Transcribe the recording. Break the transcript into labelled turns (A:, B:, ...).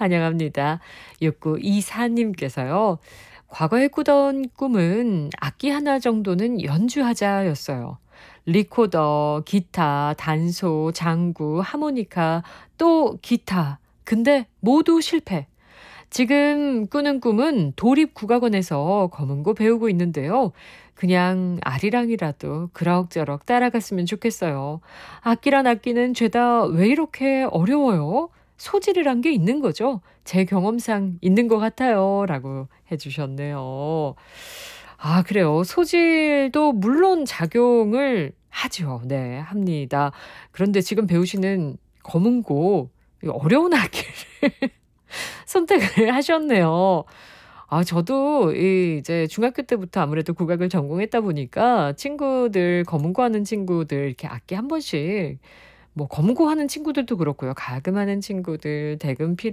A: 환영합니다. 6924님께서요. 과거에 꾸던 꿈은 악기 하나 정도는 연주하자였어요. 리코더, 기타, 단소, 장구, 하모니카, 또 기타. 근데 모두 실패. 지금 꾸는 꿈은 도립국악원에서 검은고 배우고 있는데요. 그냥 아리랑이라도 그럭저럭 따라갔으면 좋겠어요. 악기란 악기는 죄다 왜 이렇게 어려워요? 소질이란 게 있는 거죠? 제 경험상 있는 것 같아요. 라고 해주셨네요. 아, 그래요. 소질도 물론 작용을 하죠. 네, 합니다. 그런데 지금 배우시는 검은고, 이 어려운 악기를 선택을 하셨네요. 아, 저도 이제 중학교 때부터 아무래도 국악을 전공했다 보니까 친구들, 검은고 하는 친구들 이렇게 악기 한 번씩 뭐 검은고 하는 친구들도 그렇고요. 가금하는 친구들, 대금, 피리